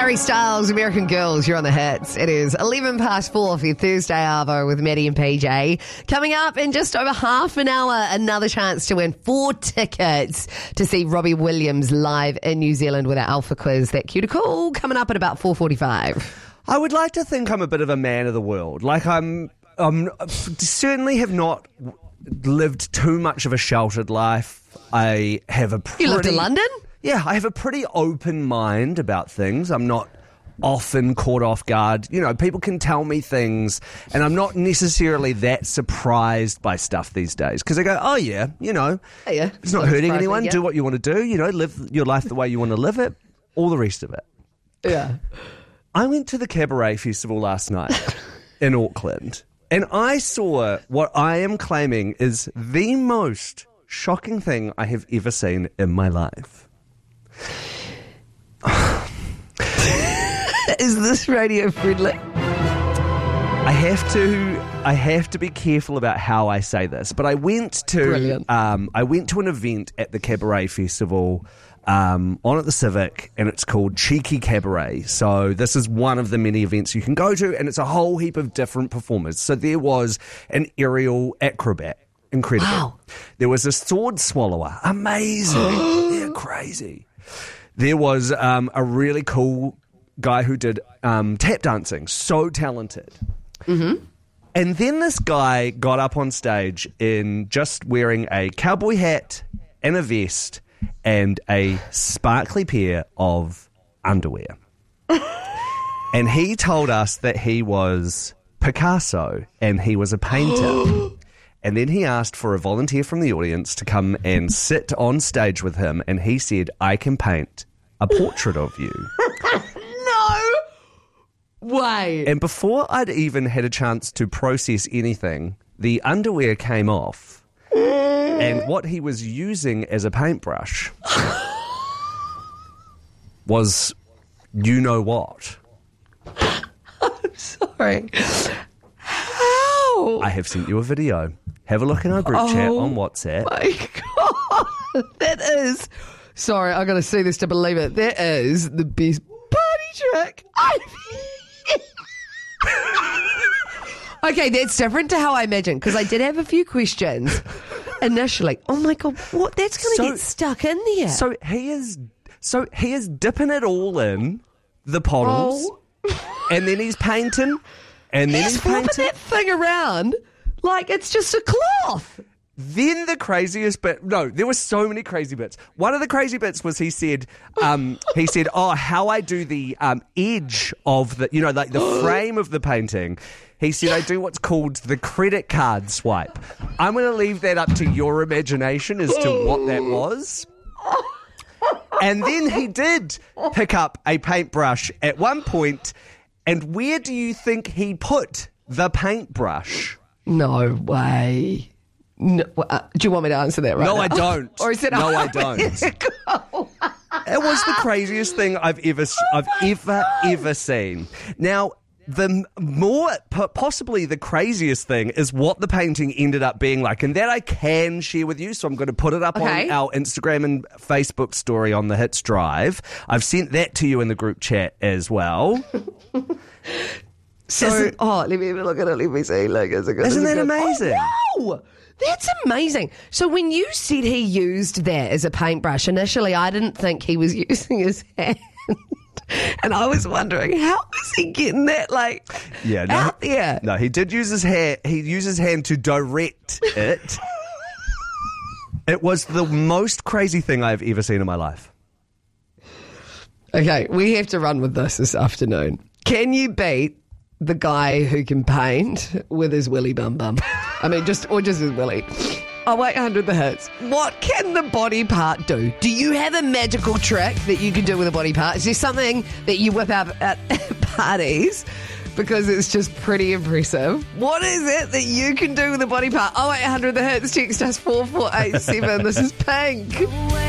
Harry Styles, American Girls, you're on the hits. It is 11 past 4 for your Thursday Arvo with Maddie and PJ. Coming up in just over half an hour, another chance to win 4 tickets to see Robbie Williams live in New Zealand with our Alpha Quiz. That cue to call coming up at about 4:45. I would like to think I'm a bit of a man of the world. Like I'm certainly have not lived too much of a sheltered life. I have a pretty... You lived in London? Yeah, I have a pretty open mind about things. I'm not often caught off guard. You know, people can tell me things and I'm not necessarily that surprised by stuff these days because I go, oh yeah, you know, it's not hurting anyone. Do what you want to do, you know, live your life the way you want to live it, all the rest of it. Yeah. I went to the Cabaret Festival last night in Auckland and I saw what I am claiming is the most shocking thing I have ever seen in my life. Is this radio friendly? I have to be careful about how I say this, but I went to an event at the Cabaret Festival on at the Civic, and it's called Cheeky Cabaret. So this is one of the many events you can go to, and it's a whole heap of different performers. So there was an aerial acrobat. Incredible. Wow. There was a sword swallower. Amazing. Yeah, crazy. There was a really cool guy who did tap dancing. So talented. Mm-hmm. And then this guy got up on stage in just wearing a cowboy hat and a vest and a sparkly pair of underwear. And he told us that he was Picasso and he was a painter. And then he asked for a volunteer from the audience to come and sit on stage with him. And he said, I can paint a portrait of you. No way. And before I'd even had a chance to process anything, the underwear came off. And what he was using as a paintbrush was you know what. I'm sorry. I have sent you a video. Have a look in our group chat on WhatsApp. My God. That is... Sorry, I got to see this to believe it. That is the best party trick Okay, that's different to how I imagined, because I did have a few questions initially. Oh my God, what? That's going to get stuck in there. So he is dipping it all in the pottles, and then he's painting, and then he's flipping painting that thing around like it's just a cloth. Then the craziest bit, no, there were so many crazy bits. One of the crazy bits was he said, oh, how I do the edge of the, you know, like the frame of the painting. He said, I do what's called the credit card swipe. I'm going to leave that up to your imagination as to what that was. And then he did pick up a paintbrush at one point, and where do you think he put the paintbrush? No way. No, do you want me to answer that right No, now? I don't. Or is it no, I don't. It was the craziest thing I've ever seen. Now, the more, possibly the craziest thing is what the painting ended up being like. And that I can share with you. So I'm going to put it up on our Instagram and Facebook story on the Hits Drive. I've sent that to you in the group chat as well. So, let me have a look at it. Let me see. Like, isn't that amazing? Oh, wow! That's amazing. So when you said he used that as a paintbrush, initially I didn't think he was using his hand. And I was wondering, how was he getting that, out there? No, he did use his hand. He used his hand to direct it. It was the most crazy thing I've ever seen in my life. Okay, we have to run with this afternoon. Can you beat the guy who can paint with his willy bum bum? I mean, just his willy. Oh, 800 the hits. What can the body part do? Do you have a magical trick that you can do with a body part? Is there something that you whip out at parties? Because it's just pretty impressive. What is it that you can do with a body part? 0800 the hits. Text us 4487. This is Pink.